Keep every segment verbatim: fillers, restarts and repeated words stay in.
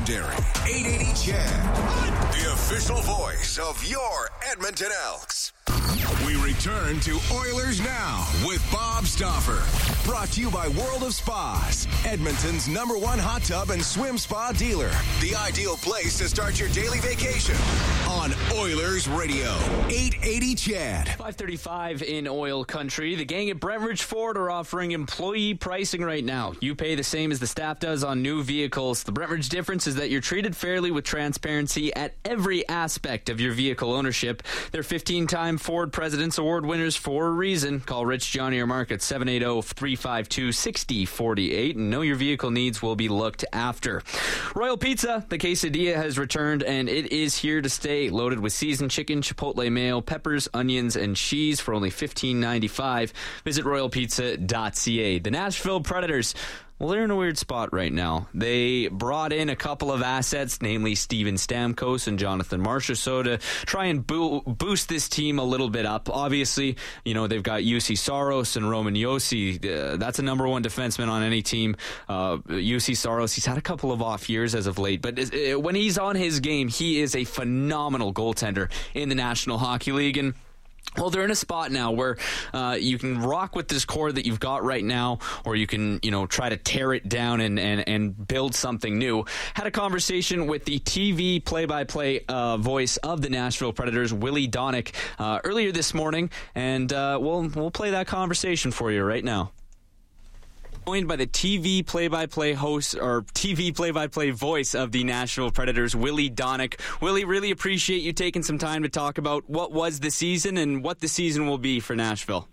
legendary eight eighty Chad, the official voice of your Edmonton Elks. We return to Oilers Now with Bob Stauffer. Brought to you by World of Spas, Edmonton's number one hot tub and swim spa dealer. The ideal place to start your daily vacation on Oilers Radio, eight eighty Chad. five thirty-five in oil country. The gang at Brentridge Ford are offering employee pricing right now. You pay the same as the staff does on new vehicles. The Brentridge difference is that you're treated fairly with transparency at every aspect of your vehicle ownership. They're fifteen-time Ford President's Award winners for a reason. Call Rich, Johnny, or Mark at seven eight zero, three five two, six zero four eight and know your vehicle needs will be looked after. Royal Pizza, the quesadilla has returned and it is here to stay. Loaded with seasoned chicken, chipotle mayo, peppers, onions, and cheese for only fifteen ninety-five. Visit royal pizza dot c a. The Nashville Predators, well, they're in a weird spot right now. They brought in a couple of assets, namely Steven Stamkos and Jonathan Marchessault, to try and bo- boost this team a little bit up. Obviously, you know, they've got U C Saros and Roman Josi. Uh, that's a number one defenseman on any team. Uh, U C Saros, he's had a couple of off years as of late, but uh, when he's on his game, he is a phenomenal goaltender in the National Hockey League. And well, they're in a spot now where uh, you can rock with this core that you've got right now, or you can, you know, try to tear it down and, and, and build something new. Had a conversation with the T V play-by-play uh, voice of the Nashville Predators, Willie Donick, uh, earlier this morning, and uh, we'll we'll play that conversation for you right now. Joined by the T V play-by-play host or T V play-by-play voice of the Nashville Predators, Willie Donick. Willie, really appreciate you taking some time to talk about what was the season and what the season will be for Nashville.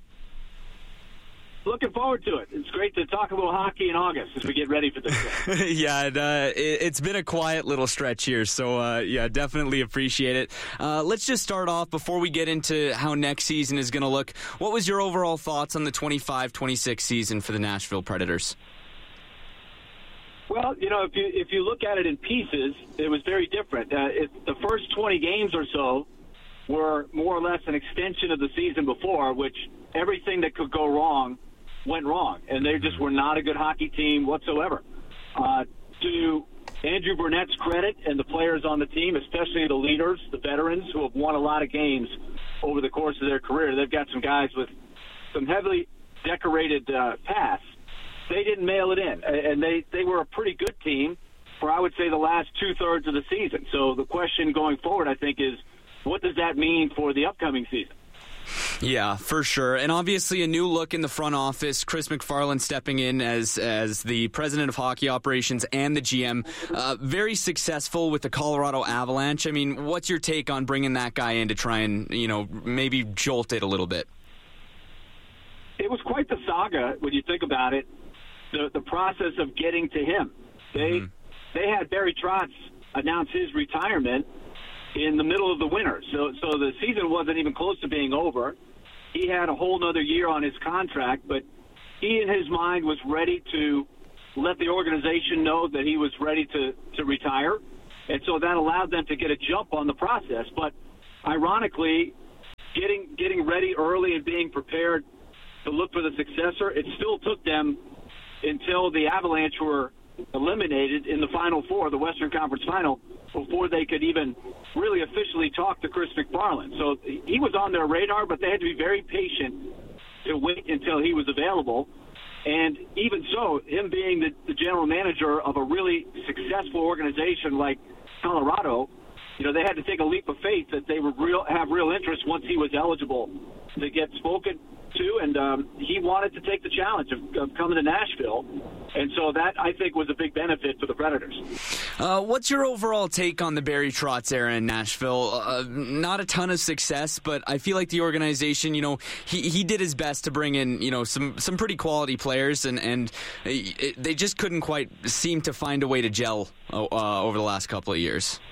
Looking forward to it. It's great to talk about hockey in August as we get ready for this. yeah, it, uh, it, it's been a quiet little stretch here, so uh, yeah, definitely appreciate it. Uh, let's just start off before we get into how next season is going to look. What was your overall thoughts on the twenty-five twenty-six season for the Nashville Predators? Well, you know, if you if you look at it in pieces, it was very different. Uh, it, the first twenty games or so were more or less an extension of the season before, which everything that could go wrong went wrong, and they just were not a good hockey team whatsoever. Uh, to Andrew Burnett's credit and the players on the team, especially the leaders, the veterans who have won a lot of games over the course of their career, they've got some guys with some heavily decorated uh, past. They didn't mail it in, and they, they were a pretty good team for, I would say, the last two-thirds of the season. So the question going forward, I think, is what does that mean for the upcoming season? Yeah, for sure. And obviously a new look in the front office. Chris McFarland stepping in as as the president of hockey operations and the G M. Uh, very successful with the Colorado Avalanche. I mean, what's your take on bringing that guy in to try and, you know, maybe jolt it a little bit? It was quite the saga when you think about it, the, the process of getting to him. They, mm-hmm. they had Barry Trotz announce his retirement in the middle of the winter. So so the season wasn't even close to being over. He had a whole nother year on his contract, but he in his mind was ready to let the organization know that he was ready to, to retire. And so that allowed them to get a jump on the process. But ironically, getting getting ready early and being prepared to look for the successor, it still took them until the Avalanche were eliminated in the Final Four, the Western Conference Final, before they could even really officially talk to Chris McFarland. So he was on their radar, but they had to be very patient to wait until he was available. And even so, him being the, the general manager of a really successful organization like Colorado, you know, they had to take a leap of faith that they would real, have real interest once he was eligible to get spoken to, and um, he wanted to take the challenge of, of coming to Nashville, and so that, I think, was a big benefit for the Predators. Uh, what's your overall take on the Barry Trotz era in Nashville? Uh, not a ton of success, but I feel like the organization, you know, he, he did his best to bring in, you know, some, some pretty quality players, and, and it, they just couldn't quite seem to find a way to gel uh, over the last couple of years.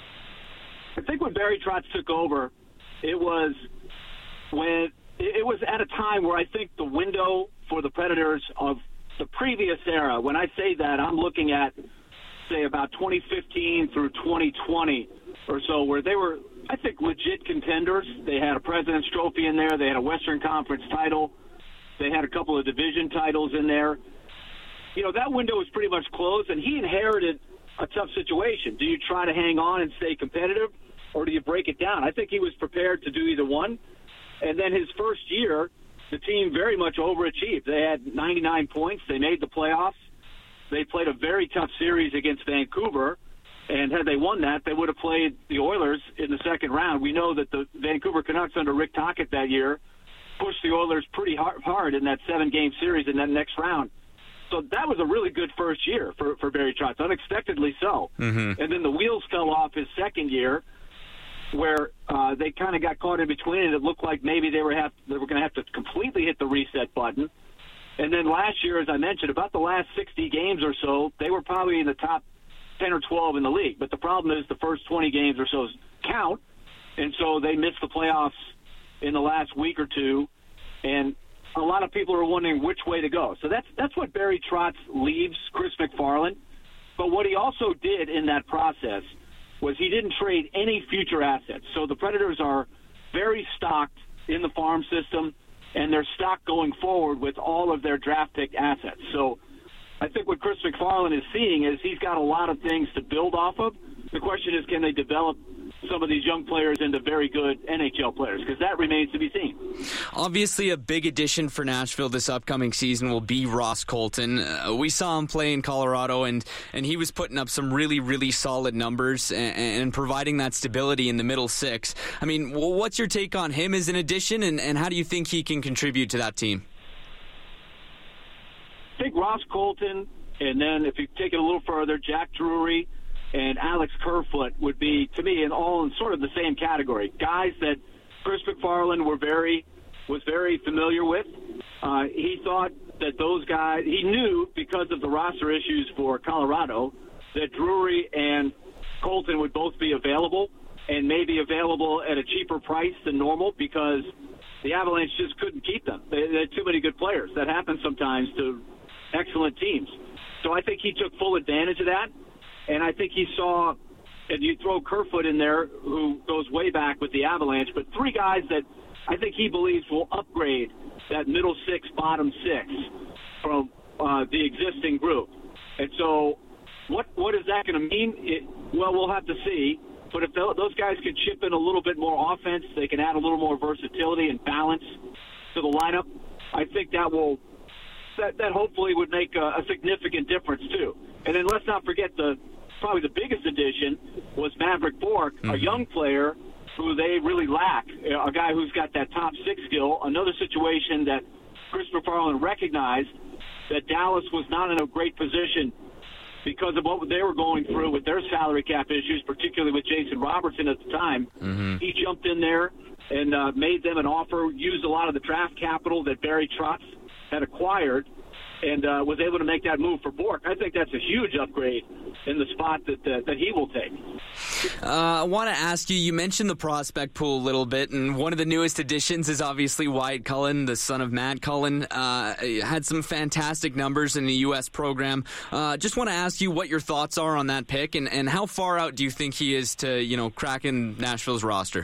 I think when Barry Trotz took over, it was when it was at a time where I think the window for the Predators of the previous era, when I say that, I'm looking at, say, about twenty fifteen through twenty twenty or so, where they were, I think, legit contenders. They had a President's Trophy in there. They had a Western Conference title. They had a couple of division titles in there. You know, that window was pretty much closed, and he inherited a tough situation. Do you try to hang on and stay competitive, or do you break it down? I think he was prepared to do either one. And then his first year, the team very much overachieved. They had ninety-nine points. They made the playoffs. They played a very tough series against Vancouver, and had they won that, they would have played the Oilers in the second round. We know that the Vancouver Canucks under Rick Tocchet that year pushed the Oilers pretty hard, hard in that seven-game series in that next round. So that was a really good first year for, for Barry Trotz, unexpectedly so. Mm-hmm. And then the wheels fell off his second year, where uh, they kind of got caught in between, and it looked like maybe they were have they were going to have to completely hit the reset button. And then last year, as I mentioned, about the last sixty games or so, they were probably in the top ten or twelve in the league. But the problem is the first twenty games or so count, and so they missed the playoffs in the last week or two, and a lot of people are wondering which way to go. So that's that's what Barry Trotz leaves Chris MacFarland. But what he also did in that process was he didn't trade any future assets. So the Predators are very stocked in the farm system, and they're stocked going forward with all of their draft pick assets. So I think what Chris MacFarland is seeing is he's got a lot of things to build off of. The question is, can they develop some of these young players into very good N H L players, because that remains to be seen. Obviously, a big addition for Nashville this upcoming season will be Ross Colton. Uh, we saw him play in Colorado, and, and he was putting up some really, really solid numbers and, and providing that stability in the middle six. I mean, what's your take on him as an addition, and, and how do you think he can contribute to that team? I think Ross Colton, and then if you take it a little further, Jack Drury and Alex Kerfoot would be, to me, in all in sort of the same category. Guys that Chris MacFarland were very was very familiar with. Uh, he thought that those guys, he knew because of the roster issues for Colorado that Drury and Colton would both be available, and maybe available at a cheaper price than normal, because the Avalanche just couldn't keep them. They, they had too many good players. That happens sometimes to excellent teams. So I think he took full advantage of that. And I think he saw, and you throw Kerfoot in there, who goes way back with the Avalanche, but three guys that I think he believes will upgrade that middle six, bottom six from uh, the existing group. And so what what is that going to mean? It, well, we'll have to see. But if those guys can chip in a little bit more offense, they can add a little more versatility and balance to the lineup, I think that will that, that hopefully would make a, a significant difference too. And then let's not forget the probably the biggest addition was Maverick Bourque, mm-hmm. a young player who they really lack, a guy who's got that top six skill. Another situation that Chris MacFarland recognized that Dallas was not in a great position because of what they were going through with their salary cap issues, particularly with Jason Robertson at the time. Mm-hmm. He jumped in there and uh, made them an offer, used a lot of the draft capital that Barry Trotz had acquired, and uh, was able to make that move for Bourque. I think that's a huge upgrade in the spot that uh, that he will take. Uh, I want to ask you, you mentioned the prospect pool a little bit, and one of the newest additions is obviously Wyatt Cullen, the son of Matt Cullen. Uh, had some fantastic numbers in the U S program. Uh, just want to ask you what your thoughts are on that pick, and, and how far out do you think he is to, you know, cracking Nashville's roster?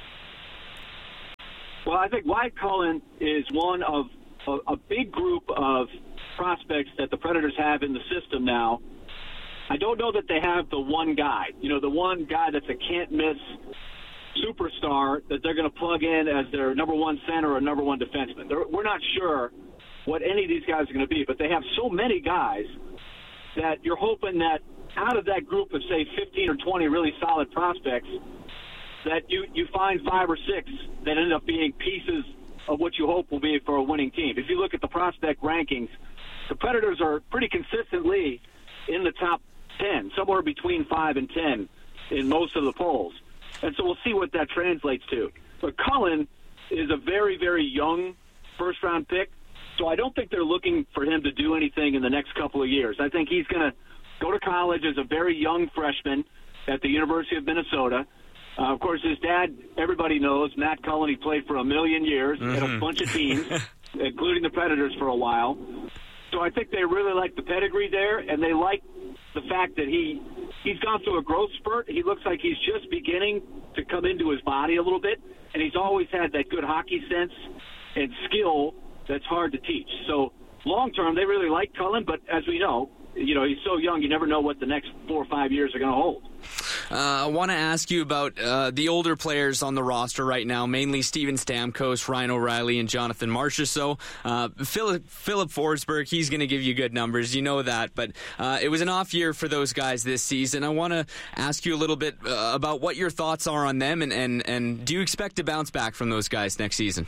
Well, I think Wyatt Cullen is one of a, a big group of prospects that the Predators have in the system now. I don't know that they have the one guy, you know, the one guy that's a can't-miss superstar that they're going to plug in as their number one center or number one defenseman. They're, we're not sure what any of these guys are going to be, but they have so many guys that you're hoping that out of that group of, say, fifteen or twenty really solid prospects, that you, you find five or six that end up being pieces of what you hope will be for a winning team. If you look at the prospect rankings, the Predators are pretty consistently in the top ten, somewhere between five and ten in most of the polls. And so we'll see what that translates to. But Cullen is a very, very young first-round pick, so I don't think they're looking for him to do anything in the next couple of years. I think he's going to go to college as a very young freshman at the University of Minnesota. Uh, of course, his dad, everybody knows, Matt Cullen, he played for a million years mm-hmm. at a bunch of teams, including the Predators for a while. So I think they really like the pedigree there, and they like the fact that he, he's gone through a growth spurt. He looks like he's just beginning to come into his body a little bit, and he's always had that good hockey sense and skill that's hard to teach. So long-term, they really like Cullen, but as we know, you know, he's so young, you never know what the next four or five years are going to hold. Uh, I want to ask you about uh, the older players on the roster right now, mainly Steven Stamkos, Ryan O'Reilly, and Jonathan Marchessault. Uh, Philip, Philip Forsberg, he's going to give you good numbers. You know that. But uh, it was an off year for those guys this season. I want to ask you a little bit uh, about what your thoughts are on them, and, and, and do you expect to bounce back from those guys next season?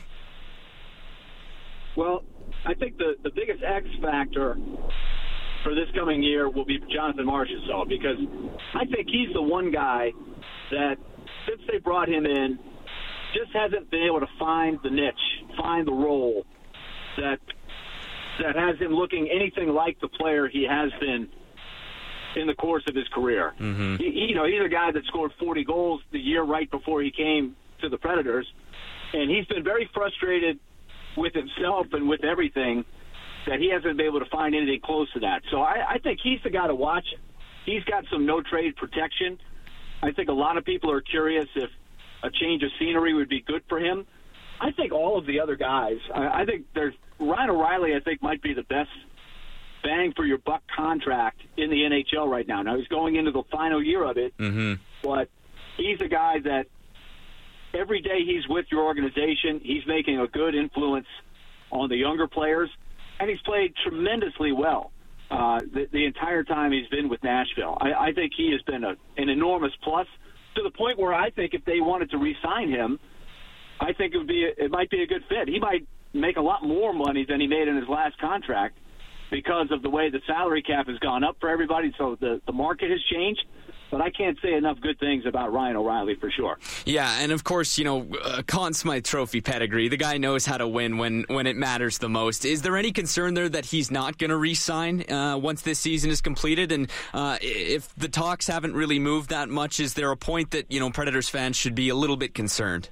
Well, I think the, the biggest X factor for this coming year will be Jonathan Marchessault, because I think he's the one guy that, since they brought him in, just hasn't been able to find the niche, find the role that that has him looking anything like the player he has been in the course of his career. Mm-hmm. He, you know, he's a guy that scored forty goals the year right before he came to the Predators, and he's been very frustrated with himself and with everything that he hasn't been able to find anything close to that. So I, I think he's the guy to watch. He's got some no-trade protection. I think a lot of people are curious if a change of scenery would be good for him. I think all of the other guys, I, I think there's Ryan O'Reilly, I think, might be the best bang-for-your-buck contract in the N H L right now. Now, he's going into the final year of it, mm-hmm. but he's a guy that every day he's with your organization, he's making a good influence on the younger players. And he's played tremendously well uh, the, the entire time he's been with Nashville. I, I think he has been a, an enormous plus, to the point where I think if they wanted to re-sign him, I think it would be a, it might be a good fit. He might make a lot more money than he made in his last contract because of the way the salary cap has gone up for everybody. So the, the market has changed. But I can't say enough good things about Ryan O'Reilly for sure. Yeah, and of course, you know, uh, Conn Smythe Trophy pedigree. The guy knows how to win when, when it matters the most. Is there any concern there that he's not going to re-sign uh, once this season is completed? And uh, if the talks haven't really moved that much, is there a point that, you know, Predators fans should be a little bit concerned?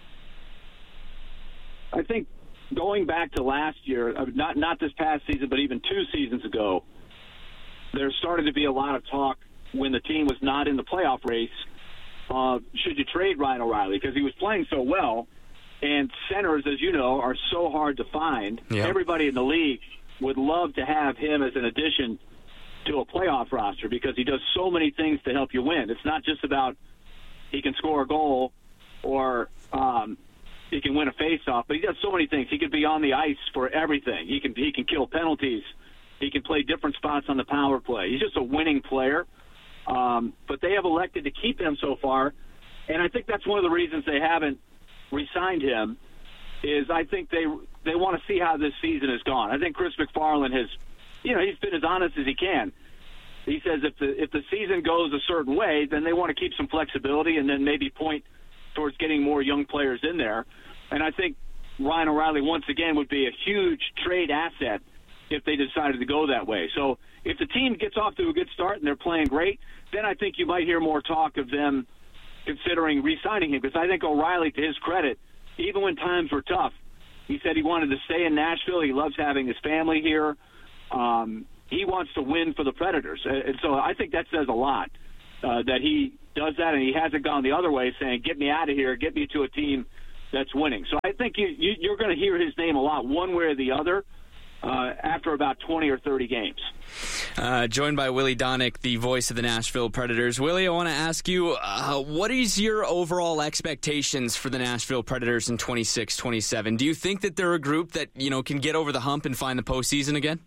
I think going back to last year, not not this past season, but even two seasons ago, there started to be a lot of talk when the team was not in the playoff race, uh, should you trade Ryan O'Reilly? Because he was playing so well, and centers, as you know, are so hard to find. Yeah. Everybody in the league would love to have him as an addition to a playoff roster because he does so many things to help you win. It's not just about he can score a goal or um, he can win a faceoff, but he does so many things. He can be on the ice for everything. He can he can kill penalties. He can play different spots on the power play. He's just a winning player. Um, but they have elected to keep him so far, and I think that's one of the reasons they haven't re-signed him, is I think they they want to see how this season has gone. I think Chris McFarland has, you know, he's been as honest as he can. He says if the if the season goes a certain way, then they want to keep some flexibility and then maybe point towards getting more young players in there. And I think Ryan O'Reilly, once again, would be a huge trade asset if they decided to go that way. So if the team gets off to a good start and they're playing great, then I think you might hear more talk of them considering re-signing him. Because I think O'Reilly, to his credit, even when times were tough, he said he wanted to stay in Nashville. He loves having his family here. Um, he wants to win for the Predators. And so I think that says a lot, uh, that he does that, and he hasn't gone the other way saying, get me out of here, get me to a team that's winning. So I think you, you, you're going to hear his name a lot, one way or the other, uh, after about twenty or thirty games. Uh, joined by Willie Donick, the voice of the Nashville Predators. Willie, I want to ask you, uh, what is your overall expectations for the Nashville Predators in twenty-six twenty-seven? Do you think that they're a group that, you know, can get over the hump and find the postseason again?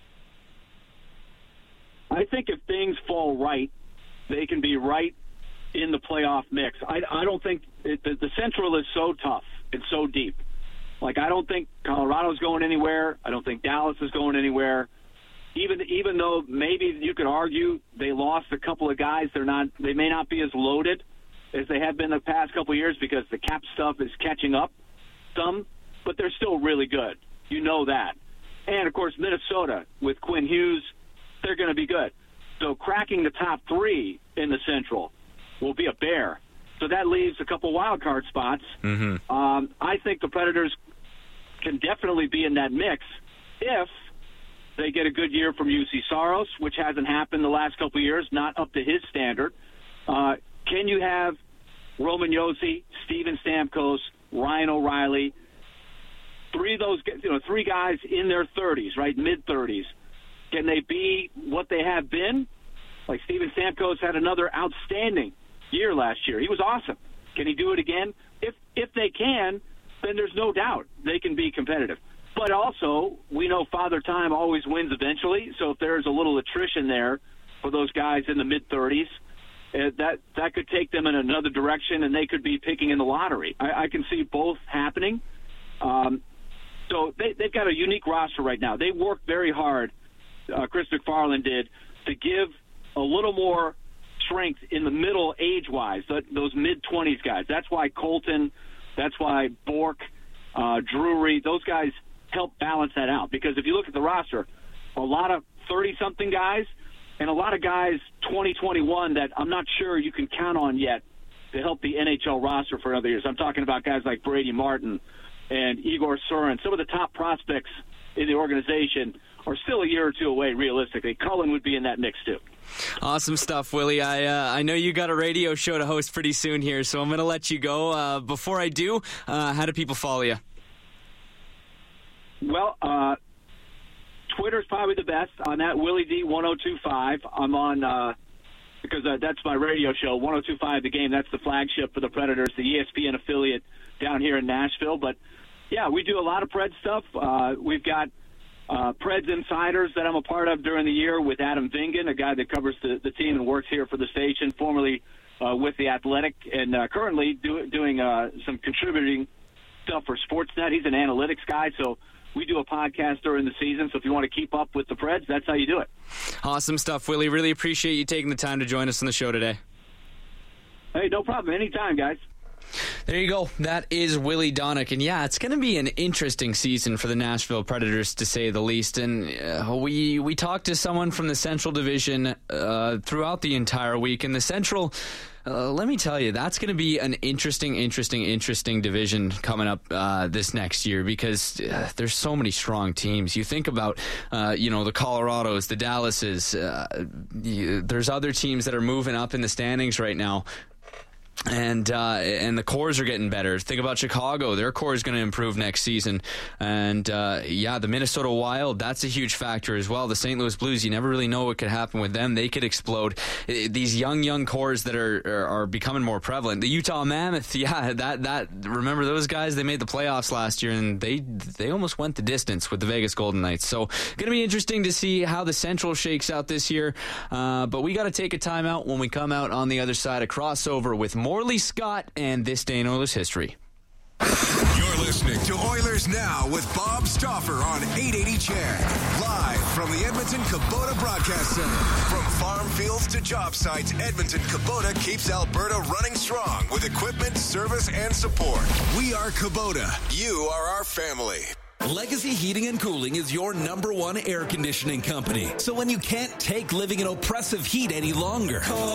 I think if things fall right, they can be right in the playoff mix. I, I don't think it, the, the Central is so tough. It's so deep. Like, I don't think Colorado's going anywhere. I don't think Dallas is going anywhere. Even even though maybe you could argue they lost a couple of guys, they're not. They may not be as loaded as they have been the past couple of years because the cap stuff is catching up some, but they're still really good. You know that. And, of course, Minnesota with Quinn Hughes, they're going to be good. So cracking the top three in the Central will be a bear. So that leaves a couple wild card spots. Mm-hmm. Um, I think the Predators can definitely be in that mix if they get a good year from U C Saros, which hasn't happened the last couple of years, not up to his standard. Uh, can you have Roman Josi, Steven Stamkos, Ryan O'Reilly, three of those, you know, three guys in their thirties, right, mid-thirties, Can they be what they have been? Like Steven Stamkos had another outstanding year last year. He was awesome. Can he do it again? If if they can, then there's no doubt they can be competitive. But also, we know Father Time always wins eventually, so if there's a little attrition there for those guys in the mid-thirties, uh, that, that could take them in another direction, and they could be picking in the lottery. I, I can see both happening. Um, so they, they've got a unique roster right now. They worked very hard, uh, Chris McFarland did, to give a little more strength in the middle age-wise, those mid-twenties guys. That's why Colton, that's why Bork, uh, Drury, those guys help balance that out. Because if you look at the roster, a lot of thirty-something guys and a lot of guys twenty, twenty-one that I'm not sure you can count on yet to help the N H L roster for another years. I'm talking about guys like Brady Martin and Igor Surin. Some of the top prospects in the organization are still a year or two away, realistically. Cullen would be in that mix, too. Awesome stuff, Willie. I uh, I know you got a radio show to host pretty soon here, so I'm going to let you go. Uh, before I do, uh, how do people follow you? Well, uh, Twitter's probably the best. On that, Willie D one oh two five. I'm on, uh, because uh, that's my radio show, one oh two five The Game. That's the flagship for the Predators, the E S P N affiliate down here in Nashville. But, yeah, we do a lot of Pred stuff. Uh, we've got uh, Preds Insiders that I'm a part of during the year with Adam Vingan, a guy that covers the, the team and works here for the station, formerly uh, with The Athletic, and uh, currently do, doing uh, some contributing stuff for Sportsnet. He's an analytics guy, so we do a podcast during the season, so if you want to keep up with the Preds, that's how you do it. Awesome stuff, Willie. Really appreciate you taking the time to join us on the show today. Hey, no problem. Anytime, guys. There you go. That is Willie Donick. And yeah, it's going to be an interesting season for the Nashville Predators, to say the least. And uh, we we talked to someone from the Central Division uh, throughout the entire week. And the Central, uh, let me tell you, that's going to be an interesting, interesting, interesting division coming up uh, this next year, because uh, there's so many strong teams. You think about, uh, you know, the Colorados, the Dallases. Uh, you, there's other teams that are moving up in the standings right now. And uh, and the cores are getting better. Think about Chicago. Their core is going to improve next season. And, uh, yeah, the Minnesota Wild, that's a huge factor as well. The Saint Louis Blues, you never really know what could happen with them. They could explode. These young, young cores that are, are, are becoming more prevalent. The Utah Mammoth, yeah, that, that remember those guys? They made the playoffs last year, and they they almost went the distance with the Vegas Golden Knights. So going to be interesting to see how the Central shakes out this year. Uh, but we got to take a timeout. When we come out on the other side, a crossover with Morley Scott and This Day in Oilers History. You're listening to Oilers Now with Bob Stauffer on eight eighty C H E D. Live from the Edmonton Kubota Broadcast Center. From farm fields to job sites, Edmonton Kubota keeps Alberta running strong with equipment, service, and support. We are Kubota. You are our family. Legacy Heating and Cooling is your number one air conditioning company. So when you can't take living in oppressive heat any longer, call